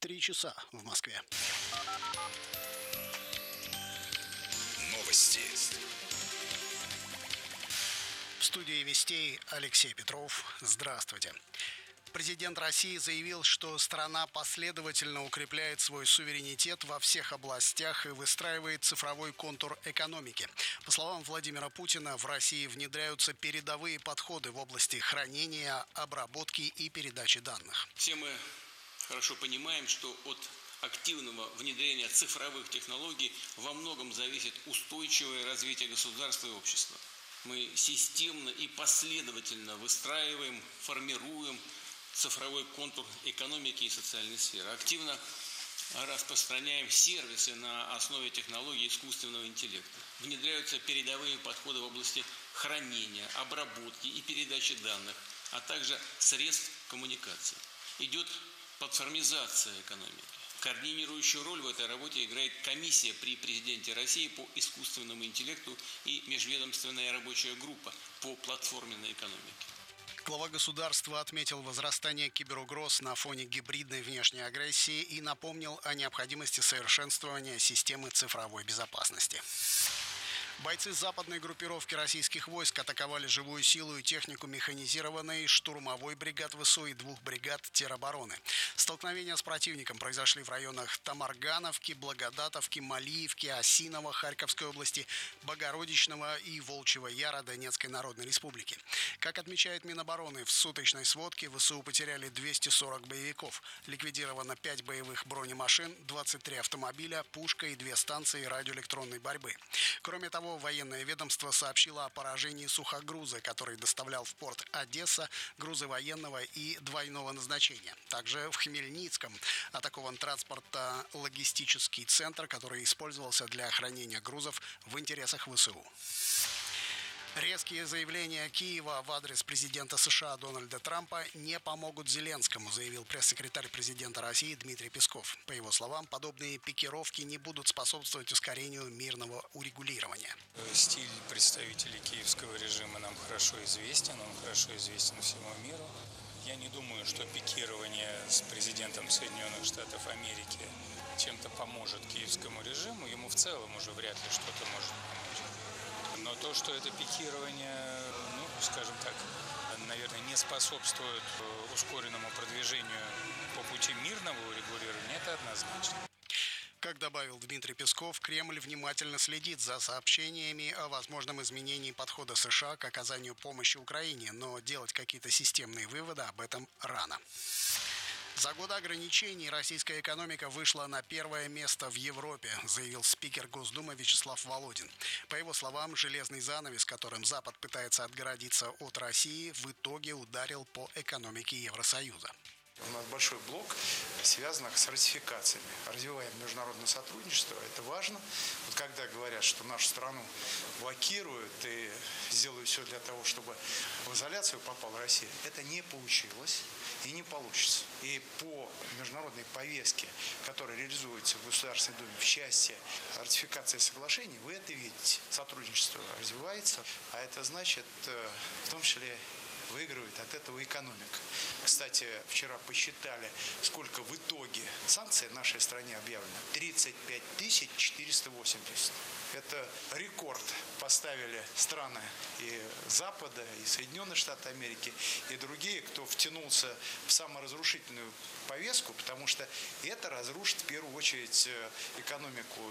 3 часа в Москве. Новости. В студии «Вестей» Алексей Петров. Здравствуйте. Президент России заявил, что страна последовательно укрепляет свой суверенитет во всех областях и выстраивает цифровой контур экономики. По словам Владимира Путина, в России внедряются передовые подходы в области хранения, обработки и передачи данных. Все мы хорошо понимаем, что от активного внедрения цифровых технологий во многом зависит устойчивое развитие государства и общества. Мы системно и последовательно выстраиваем, формируем цифровой контур экономики и социальной сферы. Активно распространяем сервисы на основе технологий искусственного интеллекта. Внедряются передовые подходы в области хранения, обработки и передачи данных, а также средств коммуникации. Идет платформизация экономики. Координирующую роль в этой работе играет комиссия при президенте России по искусственному интеллекту и межведомственная рабочая группа по платформенной экономике. Глава государства отметил возрастание киберугроз на фоне гибридной внешней агрессии и напомнил о необходимости совершенствования системы цифровой безопасности. Бойцы западной группировки российских войск атаковали живую силу и технику механизированной штурмовой бригад ВСУ и 2 бригад теробороны. Столкновения с противником произошли в районах Тамаргановки, Благодатовки, Малиевки, Осинова Харьковской области, Богородичного и Волчьего Яра Донецкой Народной Республики. Как отмечает Минобороны, в суточной сводке ВСУ потеряли 240 боевиков. Ликвидировано 5 боевых бронемашин, 23 автомобиля, пушка и 2 станции радиоэлектронной борьбы. Кроме того, военное ведомство сообщило о поражении сухогруза, который доставлял в порт Одесса грузы военного и двойного назначения. Также в Хмельницком атакован транспортно-логистический центр, который использовался для хранения грузов в интересах ВСУ. Резкие заявления Киева в адрес президента США Дональда Трампа не помогут Зеленскому, заявил пресс-секретарь президента России Дмитрий Песков. По его словам, подобные пикировки не будут способствовать ускорению мирного урегулирования. Стиль представителей киевского режима нам хорошо известен, он хорошо известен всему миру. Я не думаю, что пикирование с президентом Соединенных Штатов Америки чем-то поможет киевскому режиму. Ему в целом уже вряд ли что-то может помочь. Но то, что это пикирование, скажем так, наверное, не способствует ускоренному продвижению по пути мирного урегулирования, это однозначно. Как добавил Дмитрий Песков, Кремль внимательно следит за сообщениями о возможном изменении подхода США к оказанию помощи Украине, но делать какие-то системные выводы об этом рано. За годы ограничений российская экономика вышла на первое место в Европе, заявил спикер Госдумы Вячеслав Володин. По его словам, железный занавес, которым Запад пытается отгородиться от России, в итоге ударил по экономике Евросоюза. У нас большой блок, связанных с ратификациями. Развиваем международное сотрудничество, это важно. Вот когда говорят, что нашу страну блокируют и сделают все для того, чтобы в изоляцию попала Россия, это не получилось и не получится. И по международной повестке, которая реализуется в Государственной Думе в части ратификации соглашений, вы это видите. Сотрудничество развивается, а это значит, в том числе, выигрывает от этого экономика. Кстати, вчера посчитали, сколько в итоге санкций нашей стране объявлено. 35 480. Это рекорд поставили страны и Запада, и Соединенные Штаты Америки, и другие, кто втянулся в саморазрушительную повестку, потому что это разрушит в первую очередь экономику